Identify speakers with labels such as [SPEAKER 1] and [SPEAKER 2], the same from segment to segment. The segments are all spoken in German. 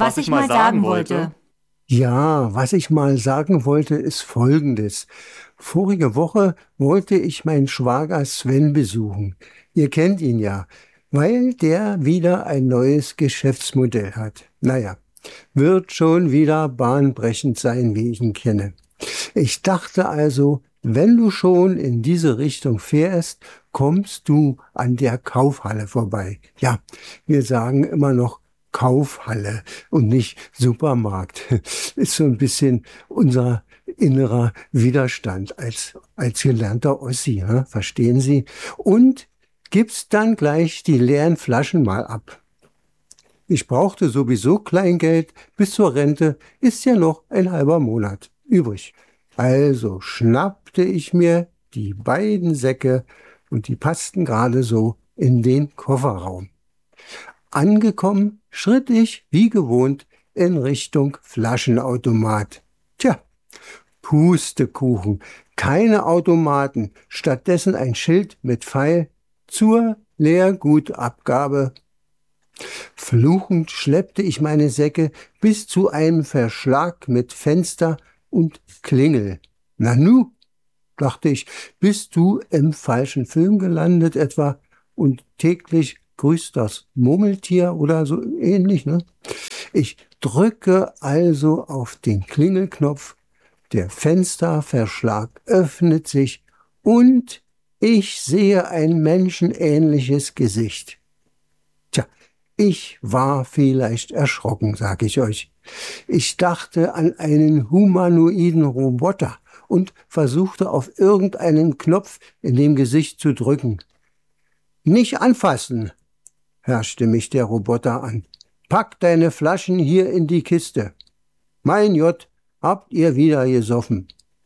[SPEAKER 1] Was ich mal sagen wollte.
[SPEAKER 2] Ja, was ich mal sagen wollte, ist Folgendes. Vorige Woche wollte ich meinen Schwager Sven besuchen. Ihr kennt ihn ja, weil der wieder ein neues Geschäftsmodell hat. Naja, wird schon wieder bahnbrechend sein, wie ich ihn kenne. Ich dachte also, wenn du schon in diese Richtung fährst, kommst du an der Kaufhalle vorbei. Ja, wir sagen immer noch Kaufhalle und nicht Supermarkt. Ist so ein bisschen unser innerer Widerstand als gelernter Ossi, ne? Verstehen Sie? Und gibst dann gleich die leeren Flaschen mal ab. Ich brauchte sowieso Kleingeld, bis zur Rente ist ja noch ein halber Monat übrig. Also schnappte ich mir die beiden Säcke und die passten gerade so in den Kofferraum. Angekommen schritt ich, wie gewohnt, in Richtung Flaschenautomat. Tja, Pustekuchen, keine Automaten, stattdessen ein Schild mit Pfeil zur Leergutabgabe. Fluchend schleppte ich meine Säcke bis zu einem Verschlag mit Fenster und Klingel. Nanu, dachte ich, bist du im falschen Film gelandet etwa und täglich grüßt das Murmeltier oder so ähnlich, ne? Ich drücke also auf den Klingelknopf, der Fensterverschlag öffnet sich und ich sehe ein menschenähnliches Gesicht. Tja, ich war vielleicht erschrocken, sag ich euch. Ich dachte an einen humanoiden Roboter und versuchte auf irgendeinen Knopf in dem Gesicht zu drücken. Nicht anfassen, herrschte mich der Roboter an. Pack deine Flaschen hier in die Kiste. Mein Jott, habt ihr wieder gesoffen.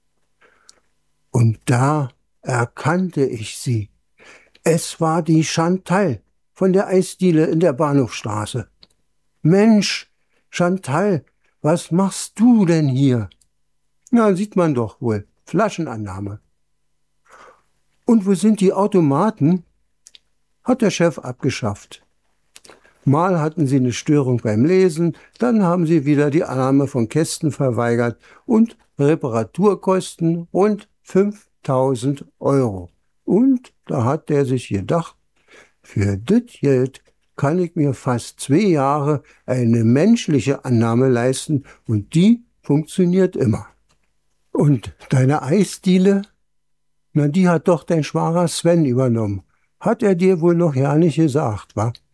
[SPEAKER 2] Und da erkannte ich sie. Es war die Chantal von der Eisdiele in der Bahnhofstraße. Mensch, Chantal, was machst du denn hier? Na, sieht man doch wohl, Flaschenannahme. Und wo sind die Automaten? Hat der Chef abgeschafft. Mal hatten sie eine Störung beim Lesen, dann haben sie wieder die Annahme von Kästen verweigert und Reparaturkosten rund 5.000 €. Und da hat der sich gedacht, für das Geld kann ich mir fast 2 Jahre eine menschliche Annahme leisten und die funktioniert immer. Und deine Eisdiele? Na, die hat doch dein Schwager Sven übernommen. Hat er dir wohl noch ja nicht gesagt, wa?